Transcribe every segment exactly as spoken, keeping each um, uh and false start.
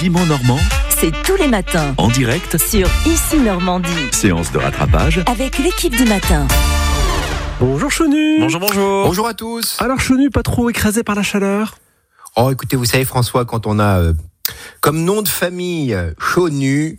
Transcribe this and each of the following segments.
Piment normand, c'est tous les matins en direct sur Ici Normandie séance de rattrapage avec l'équipe du matin. Bonjour Chenu. Bonjour, bonjour. Bonjour à tous. Alors Chenu, pas trop écrasé par la chaleur? Oh, écoutez, vous savez François, quand on a euh, comme nom de famille euh, Chonu,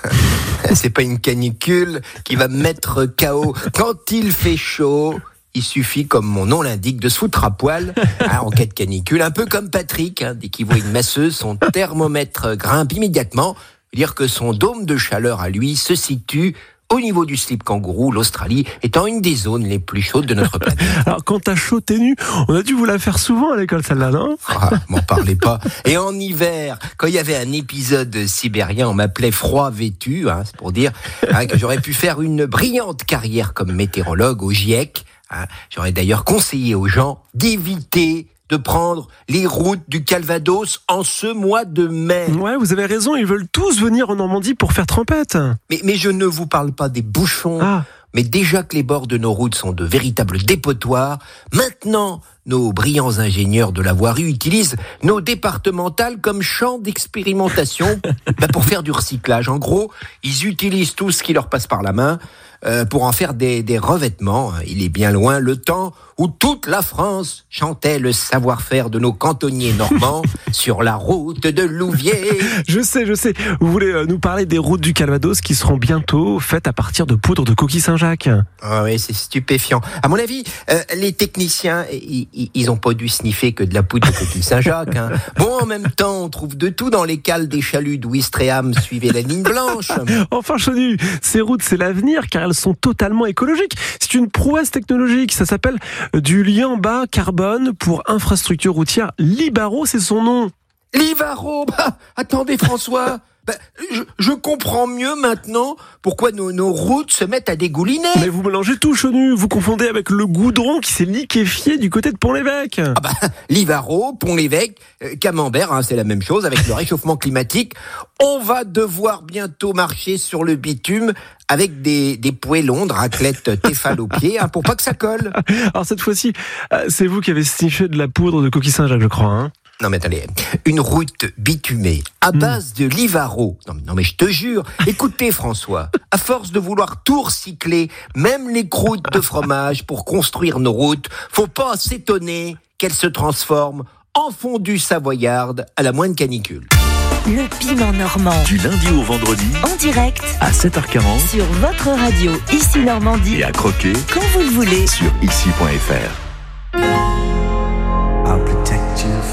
c'est pas une canicule qui va me mettre K O. Quand il fait chaud, il suffit, comme mon nom l'indique, de se foutre à poil hein, en cas de canicule. Un peu comme Patrick, hein, dès qu'il voit une masseuse, son thermomètre grimpe immédiatement. Dire que son dôme de chaleur à lui se situe au niveau du slip kangourou, l'Australie étant une des zones les plus chaudes de notre planète. Alors quand t'as chaud, t'es nu. On a dû vous la faire souvent à l'école celle-là, non? Ah, m'en parlez pas. Et en hiver, quand il y avait un épisode sibérien, on m'appelait froid vêtu, hein, c'est pour dire hein, que j'aurais pu faire une brillante carrière comme météorologue au GIEC. Hein. J'aurais d'ailleurs conseillé aux gens d'éviter de prendre les routes du Calvados en ce mois de mai. Ouais, vous avez raison, ils veulent tous venir en Normandie pour faire trempette. Mais, mais je ne vous parle pas des bouchons, Ah. mais déjà que les bords de nos routes sont de véritables dépotoirs, maintenant, nos brillants ingénieurs de la voirie utilisent nos départementales comme champ d'expérimentation bah, pour faire du recyclage. En gros, ils utilisent tout ce qui leur passe par la main euh, pour en faire des, des revêtements. Il est bien loin le temps où toute la France chantait le savoir-faire de nos cantonniers normands sur la route de Louviers. Je sais, je sais. Vous voulez euh, nous parler des routes du Calvados qui seront bientôt faites à partir de poudre de coquille Saint-Jacques. Ah oui, c'est stupéfiant. À mon avis, euh, les techniciens, ils, ils ont pas dû sniffer que de la poudre de coquille Saint-Jacques. Hein. Bon, en même temps, on trouve de tout dans les cales des chaluts d'où Ouistreham suivait la ligne blanche. Enfin Chenu, ces routes c'est l'avenir car elles sont totalement écologiques. C'est une prouesse technologique, ça s'appelle du lien bas carbone pour infrastructure routière. Libaro, c'est son nom. Livaro, bah, attendez François, bah, je, je comprends mieux maintenant pourquoi nos, nos routes se mettent à dégouliner. Mais vous mélangez tout Chenu, vous confondez avec le goudron qui s'est liquéfié du côté de Pont-l'Évêque. Ah bah, Livaro, Pont-l'Évêque, euh, Camembert, hein, c'est la même chose avec le réchauffement climatique. On va devoir bientôt marcher sur le bitume avec des, des poêlons de raclette Tefal aux pieds hein, pour pas que ça colle. Alors cette fois-ci, euh, c'est vous qui avez sniffé de la poudre de coquille Saint-Jacques, je crois. Hein. Non mais attendez, une route bitumée à base de Livaro. Non, non mais je te jure, écoutez François, à force de vouloir tout recycler, même les croûtes de fromage pour construire nos routes, faut pas s'étonner qu'elles se transforment en fondue savoyarde à la moindre canicule. Le piment normand du lundi au vendredi en direct à sept heures quarante sur votre radio Ici Normandie et à croquer quand vous le voulez. sur ici point f r.